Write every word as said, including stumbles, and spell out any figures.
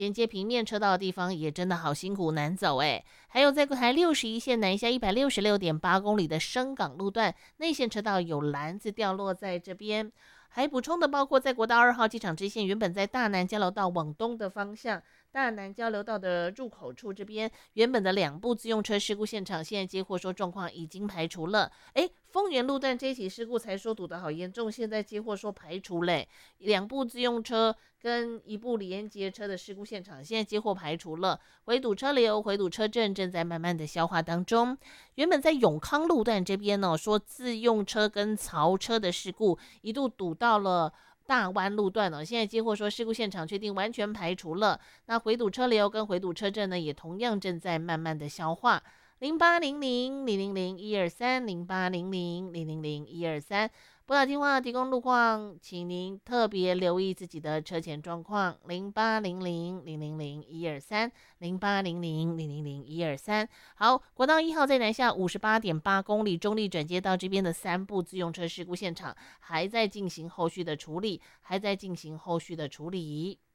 连接平面车道的地方也真的好辛苦难走哎。还有在国台六十一线南下一百六十六点八公里的深港路段，内线车道有篮子掉落在这边。还补充的包括在国道二号机场支线，原本在大南交流道往东的方向，大南交流道的入口处这边，原本的两部自用车事故现场，现在接获说状况已经排除了。哎，丰原路段这一起事故才说堵得好严重，现在接获说排除嘞，两部自用车跟一部连接车的事故现场，现在接获排除了，回堵车流、回堵车阵正在慢慢的消化当中。原本在永康路段这边呢、哦，说自用车跟槽车的事故一度堵到了大湾路段哦，现在接获说事故现场确定完全排除了，那回堵车流跟回堵车阵呢，也同样正在慢慢的消化。零八零零零零零一二三零八零零零零零一二三，拨打电话提供路况，请您特别留意自己的车前状况。零八零零零零零一二三零八零零零零零一二三。好，国道一号在南下五十八点八公里中立转接到这边的三部自用车事故现场，还在进行后续的处理，还在进行后续的处理。